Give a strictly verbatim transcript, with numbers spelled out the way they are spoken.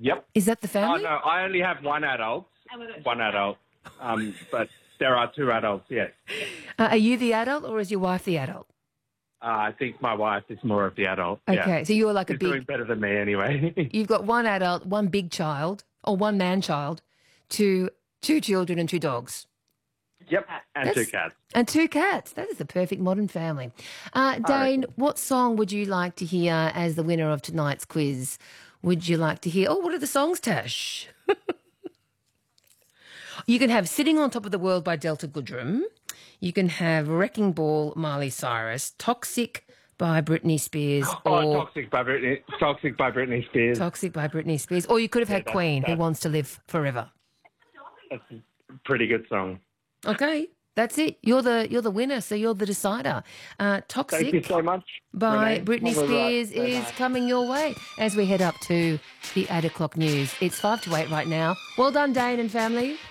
Yep. Is that the Oh, family? no, I only have one adult. One adult. Um, but there are two adults, yes. Uh, are you the adult or is your wife the adult? Uh, I think my wife is more of the adult. Okay, Yeah. so you're like a She's doing big... better than me anyway. You've got one adult, one big child, or one man-child, two, two children and two dogs. Yep, and That's- two cats. And two cats. That is the perfect modern family. Uh, Dane, what song would you like to hear as the winner of tonight's quiz? Would you like to hear... Oh, what are the songs, Tash? You can have Sitting on Top of the World by Delta Goodrem. You can have Wrecking Ball, Miley Cyrus. Toxic by Britney Spears. Oh, or Toxic by Britney, Toxic by Britney Spears. Toxic by Britney Spears. Or you could have had that's- Queen, Who that's- Wants to Live Forever. That's a pretty good song. Okay, that's it. You're the you're the winner, so you're the decider. Uh, Toxic Thank you so much, by Renee. Britney All right. Spears is coming your way as we head up to the eight o'clock news. It's five to eight right now. Well done, Dane and family.